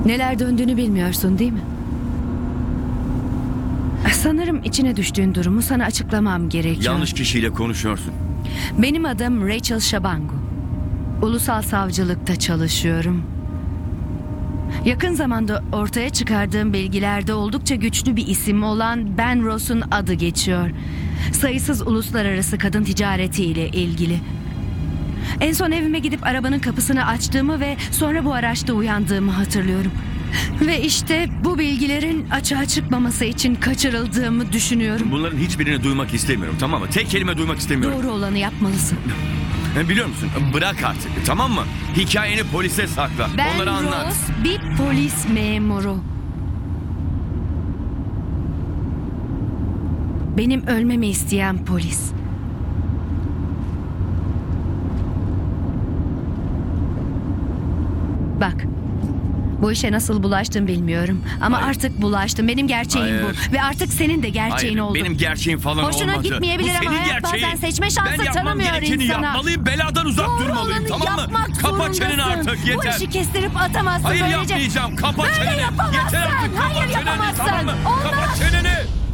Neler döndüğünü bilmiyorsun değil mi? Sanırım içine düştüğün durumu sana açıklamam gerekiyor. Yanlış kişiyle konuşuyorsun. Benim adım Rachel Shabangu. Ulusal savcılıkta çalışıyorum. Yakın zamanda ortaya çıkardığım bilgilerde oldukça güçlü bir isim olan Ben Ross'un adı geçiyor. Sayısız uluslararası kadın ticareti ile ilgili. En son evime gidip arabanın kapısını açtığımı ve sonra bu araçta uyandığımı hatırlıyorum. Ve işte bu bilgilerin açığa çıkmaması için kaçırıldığımı düşünüyorum. Bunların hiçbirini duymak istemiyorum, tamam mı? Tek kelime duymak istemiyorum. Doğru olanı yapmalısın. Biliyor musun? Bırak artık, tamam mı? Hikayeni polise sakla. Ben Onlara anlat. Ross bir polis memuru. Benim ölmemi isteyen polis. Bak, bu işe nasıl bulaştım bilmiyorum. Ama Hayır. artık bulaştım. Benim gerçeğim Hayır. bu. Ve artık senin de gerçeğin Hayır, oldu. benim gerçeğim falan Hoşuna olmadı. gitmeyebilir Bu ama senin hayat gerçeğin. bazen seçme şansı Ben yapmam tanımıyor gerekeni insana. yapmalıyım, beladan uzak Doğru durmalıyım, olanı tamam mı? yapmak Kapa çeneni zorundasın. artık, yeter. Bu işi kestirip atamazsın Hayır böylece. yapmayacağım, kapa Böyle çeneni. yapamazsın. Yeter artık, kapa Hayır çeneni, yapamazsın. tamam mı? Olmaz. Kapa çeneni.